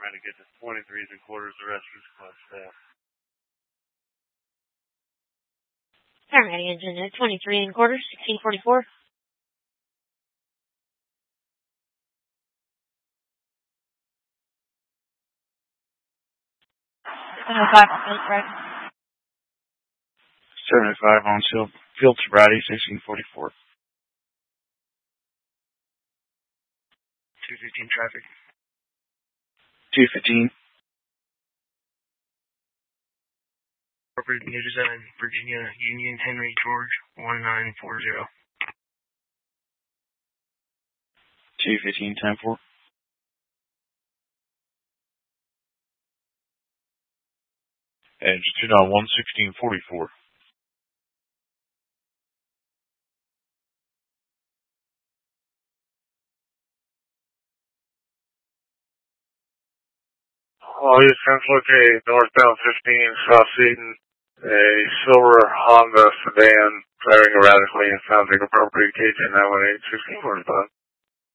paramedic gets 23s and quarters, the rest is class staff. Paramedic engine at 23 and quarters, 1644. 705 on field sobriety. 75 on field sobriety, 1644. 215 traffic. 215. Corporate New Design, Virginia, Union Henry George, 1940. 215, 10-4. Edge 291, 1644. You're trying to locate northbound 15 South Seaton, a silver Honda sedan driving erratically and sounds like appropriate KJ 918 1645.